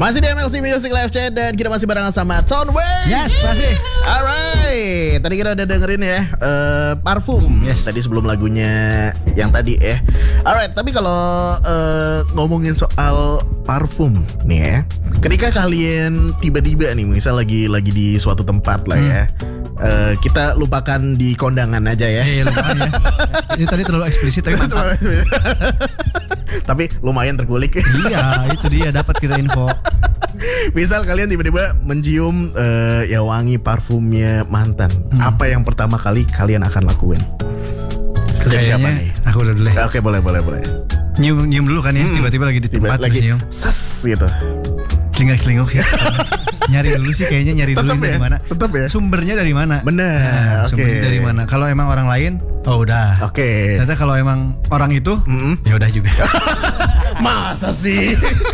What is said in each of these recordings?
Masih di MLC Music Live Chat dan kita masih barengan sama Tonway. Yes, masih. Alright, tadi kita udah dengerin ya Parfum. Yes. Tadi sebelum lagunya yang tadi ya. Alright, tapi kalau ngomongin soal parfum nih ya, ketika kalian tiba-tiba nih misal lagi di suatu tempat lah ya, kita lupakan di kondangan aja ya. Iya, lupakan ya. Ini tadi terlalu eksplisit tapi mantap. Tapi lumayan terkulik. Iya, itu dia dapat kita info. Misal kalian tiba-tiba mencium ya wangi parfumnya mantan, apa yang pertama kali kalian akan lakuin? Dari siapa nih? Aku udah dulu ya. Oke, boleh. Nyium dulu kan ya, tiba-tiba lagi di tempat lagi nyium. ses gitu. Celingak-celinguk ya. Nyari dulu sih kayaknya, nyari dulu dari mana. Tetap ya. Sumbernya dari mana? Benar. Oke. Sumbernya dari mana? Kalau emang orang lain, oh udah. Oke. Ternyata kalau emang orang itu, ya udah juga. Masa sih?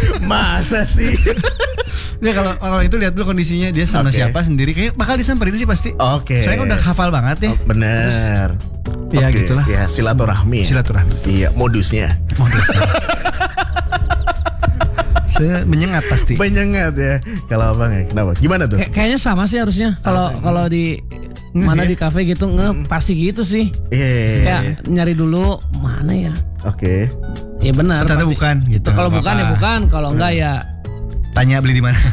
Ya kalau orang itu lihat dulu kondisinya, dia sama siapa sendiri, kayak bakal disamperin sih pasti. Oke. Soalnya kan udah hafal banget ya. Bener. Ya gitulah. Ya silaturahmi. Silaturahmi. Iya, modusnya. Saya menyengat pasti. Menyengat ya. Kalau abang ya, kenapa? Gimana tuh? Kayaknya sama sih harusnya. Kalau di mana di kafe gitu pasti gitu sih. Kayak nyari dulu mana ya. Oke. Ya benar. Ternyata pasti. bukan gitu. Kalau bukan ya bukan. Kalau enggak ya. Tanya beli di mana.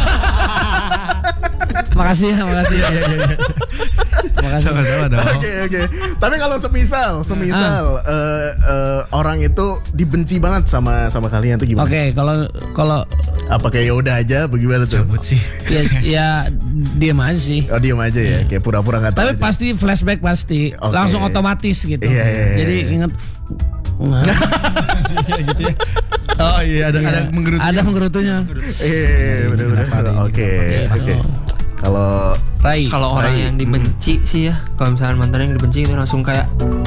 Makasih ya. Makasih. Sama-sama dong. Oke. Tapi kalau semisal orang itu dibenci banget sama kalian tuh gimana? Oke, kalau apa kayak ya udah aja bagaimana tuh? Cabut sih. ya diem aja sih. Oh, diem aja ya, kayak pura-pura nggak tahu. Tapi aja. pasti flashback pasti. Oke. Langsung otomatis gitu. Iya. Jadi inget Gitu ya. Oh iya, ada menggerutunya. Ada menggerutunya. Bener-bener. Oke. Kalau Rai. Kalau orang yang dibenci sih ya, kalau misalnya mantan yang dibenci itu langsung kayak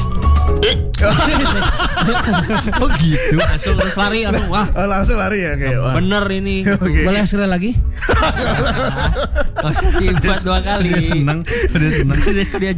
Oh gitu. langsung terus lari langsung wah langsung lari ya kayak wah. bener ini. Boleh sekali lagi? Nggak usah dibuat 2 kali. Dia senang. Dia